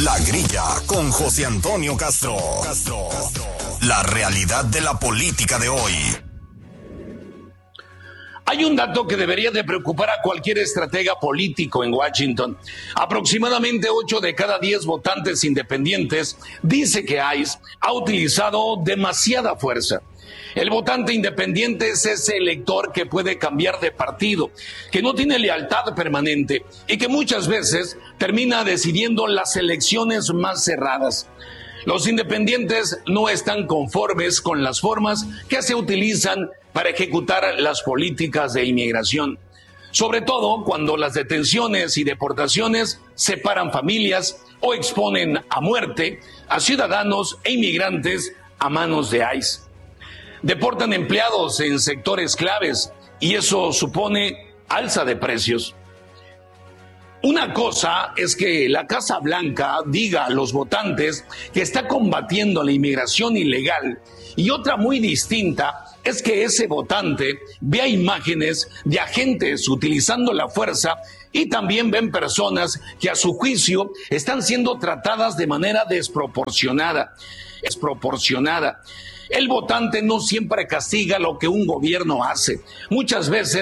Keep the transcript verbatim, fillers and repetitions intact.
La Grilla con José Antonio Castro. Castro. La realidad de la política de hoy. Hay un dato que debería de preocupar a cualquier estratega político en Washington. Aproximadamente ocho de cada diez votantes independientes dice que ICE ha utilizado demasiada fuerza. El votante independiente es ese elector que puede cambiar de partido, que no tiene lealtad permanente y que muchas veces termina decidiendo las elecciones más cerradas. Los independientes no están conformes con las formas que se utilizan para ejecutar las políticas de inmigración, sobre todo cuando las detenciones y deportaciones separan familias o exponen a muerte a ciudadanos e inmigrantes a manos de ICE. Deportan empleados en sectores claves y eso supone alza de precios. Una cosa es que la Casa Blanca diga a los votantes que está combatiendo la inmigración ilegal y otra muy distinta es que ese votante vea imágenes de agentes utilizando la fuerza y también ven personas que a su juicio están siendo tratadas de manera desproporcionada. Desproporcionada. El votante no siempre castiga lo que un gobierno hace. Muchas veces